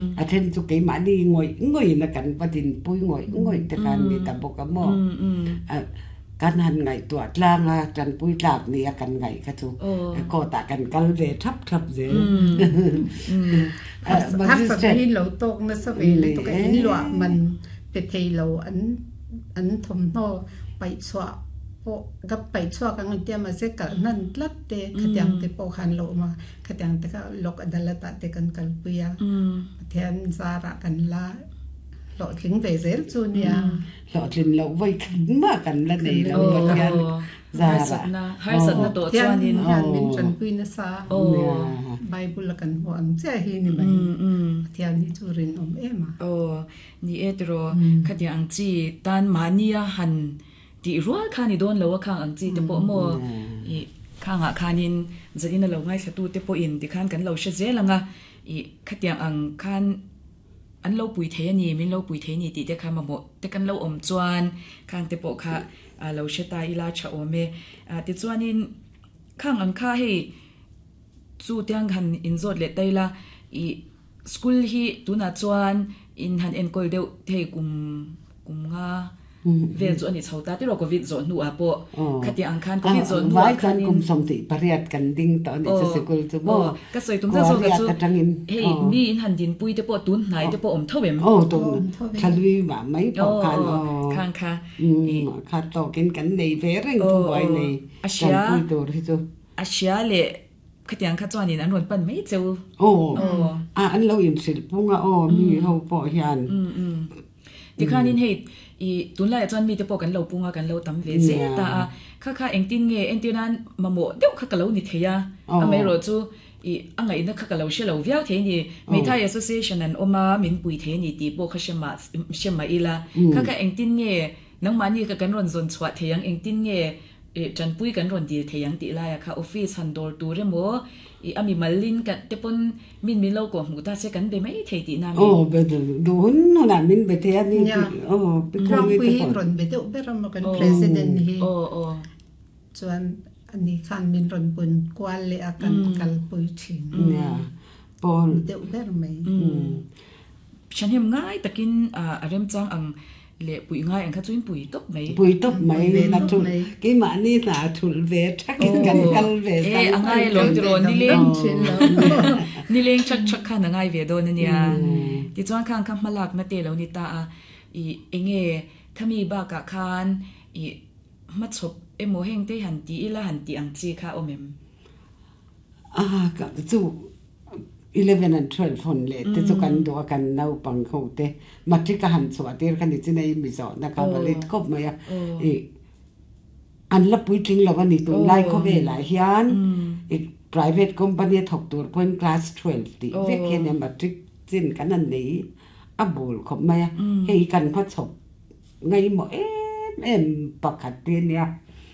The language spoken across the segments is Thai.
อาเทนสุกี้มาดีงอยนะกันปะดินปุ้ยงอยแต่การนี่แต่บอกกับหมอการหันไงตัวกลางจันปุ้ยลาบนี่กันไงก็ถูกก็ตากันกัลเวทับเสียทับสักทีเราตกนะสเวเลยตกไอ้หลวมันเตะเทเราอันทมโนไปชัวโปกับไปชัวกันเดียมาเสกนั่นลัดเตะขยันเตะโปคันโลมาขยันเตะก็ลกอดัลตาเตะกันกัลปุยแทนซาระกันละหลอดถึงเวเซลจูเนียหลอดถึงเราไว้ขึ้นมากกันละนี่เราแทนซาระให้สันนะตัวจวนนินเป็นจนปุยนะซาไบเบิลกันหัวอันเจ้าฮีนี่ไหมแทนนี่จูรินเอ็มนี่เอตโรขยันจีตันมานียหันที่รัวข้านี่โดนแล้วว่าข้างอังจีแต่พอโมอีข้างข้านินจะอินเราง่ายสัตว์แต่พออินที่ข้างกันเราเชื่อละงะอีขัดยังอังข้างอันเราปุยเทนี่มินเราปุยเทนี่ตีแต่ข้ามาหมดแต่กันเราจวนข้างแต่พอข้าเราเชื่อตาอีลาชะโอเมแต่จวนนินข้างอังข้าให้สู้เตียงกันอินโซดเลตได้ละอีสกูลฮีตุน่าจวนอินหันเอ็นกอลเดวเทกุมงาเวลจวนนี่ชาวตาที่เราก็วิจารณ์หนูอ่ะปะขัดยังคันก็วิจารณ์หนูอ่ะคันกุมสมติปริยัติกันดิ้งตอนนี้จะสกุลจะบอกก็สวยตุ้มจะส่งกันสู้เฮ้ยนี่หันดินปุยที่ปะตุนไหนที่ปะอมเท่าเดิมตุนทะลุว่าไม่พอกันข้างค่ะข้าโตกินกันในเวริงตัวไว้ในการปุยตัวที่ตัวอาเชียเละขัดยังข้าจวนนี่นั่นวนปั่นไม่เจ้าอันเราอินสิลปุ่งมีเขาปอยันที่ข้านินเหตุตุนไล่จวนมีแต่ปกันเราปุงกันเราตั้มเวเซตาข้าเองตินเงเอ็นตินั้นมาโมเดี๋ยวข้าก็เรานิเทียไม่รู้จู่อันไงนักข้าก็เราเชื่อเราเวียวเทนี่ไม่ท้าย association นั้นออกมามินปุยเทนี่ตีโบข้าเชื่อมาอีละข้าเองตินเงนังมันนี่ก็กันรอนจนสวัสดิ์เทียงเองตินเงจันปุยกันรอนดีเทียงตีไล่ค่ะออฟฟิศฮันดอร์ตัวเรื่องโมอามีมาลินกันแต่ปนมินเล่าก็หูตาเสกันไปไม่เทตีน้ำเบดดูหุ่นน่ะมินไปเทียนี่เป็นคนปุยรอนไปเดี๋ยวไปรำมากัน president นี่ส่วนอันนี้ขันมินรอนปุ่นกวาลเลยอากันกัลปุยชิงเนี่ยปอนเดี๋ยวไปรำไหมฉันเห็นง่ายแต่กินเริ่มจังอังเละปุยง่ายอันข้าจุนปุยตบไหมนะทุนกี่มานี่หนาทุนเวททักกันกัลเวทอังง่ายหลงโดนนี่เลี้ยงนี่เลี้ยงชักขันง่ายเวโดนเนี่ยที่จวนข้างข้ามมาลักมาเตะแล้วนิตาเองข้ามีบากะคานมาชบโมเฮงเตหันตีละหันตีอังจีค่ะโอเมมกับจู่11 and 12คนเลยแต่จุกันดูกันน่าปังเขาเตะมาที่กหันสวัสดีกันที่ในมิสอนนะครับวันนี้ก็มาอันละปุยทิ้งแล้ววันนี้ตัวไล่เขาเวลาเฮียนอีก private company ถกตัวคนคลาส12ดีเวกเนี่ยมาที่จินกันนั่นนี่อับบุลเขามาให้กันพัดศพไงหมอปกติเนี่ย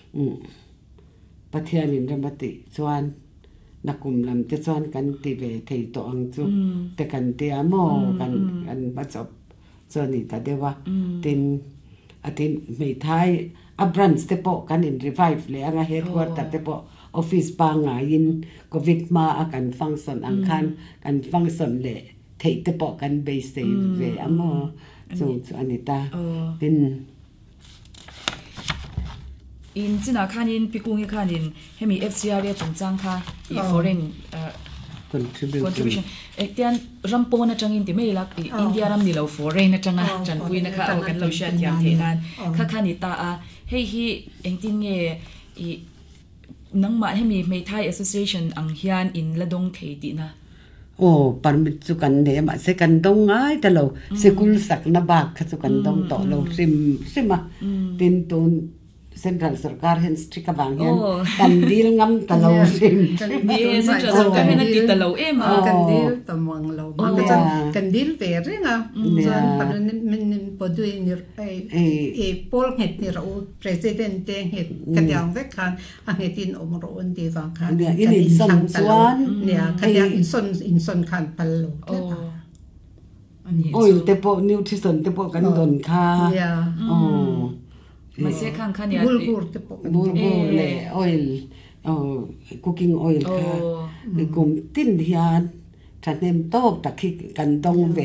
ประเทศนี้ระมัดติส่วนนักกุมลำจะซ้อนกันตีเวทีตัวอังจุแต่กันเตียโมกันมาจบส่วนนี้แต่เดี๋ยวว่าตินอาทิตย์ไม่ท้ายอับรันสเตปกันอินรีไวฟ์เลยอ่ะเฮดวอร์แต่เตปออฟฟิศปางอ่ะยินก็วิกมากันฟังสนอังคันกันฟังสนเลยเทเตปกันเบสเตเวอ่ะโมส่วนอันนี้ตาตินอินจินาคานินพิกุงคานินให้มี FCR เรียกจงจังค่ะอี foreign contribution เตียนรัมโปนะจังอินติไม่ลักอินเดียรัมนี่เรา foreign นะจังอ่ะจันปุยนะคะเอากันเราเชียร์ยามเทนันค่ะคานิตาให้ฮีเองตินเงอีนังมาให้มีไม่ไทย association อังเฮียนอินละดงเทตินะปันมิจุกันเนี่ยมาเสกันดงง่ายแต่เราสกุลสักนบากขจุกันดงต่อเราซิมตินตุนเซ็นทรัลสุรการเห็นสตรีกบางเห็นกันดีลงำตะเราซิมดีเซ็นทรัลสุรการเห็นติดตะเรามากันดีลตะมังเรามันก็จะกันดีลเวริงอ่ะจนปัจจุบันมันพอดูนี่พอลเห็ดนี่เรา president เองเห็ดกันอย่างเวกขันอันเห็ดินอมรอันดีฟังขันเนี่ยอินสนสวนเนี่ยกันอย่างอินสนขันพัลโลโอ้ยแต่พอนิวทริชั่นแต่พอกันโดนค่ามาเสียข้างข้าเนี่ยบูเลยออยล์คุกกิ้งออยล์ค่ะกลุ่มติ้นที่อันทฉันเนมโต๊ะตะคิกันตรงเว